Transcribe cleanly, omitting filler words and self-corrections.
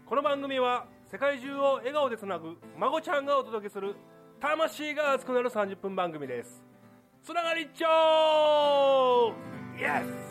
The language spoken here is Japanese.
この番組は世界中を笑顔でつなぐ孫ちゃんがお届けする魂が熱くなる30分番組です。つながりっちょーイエス。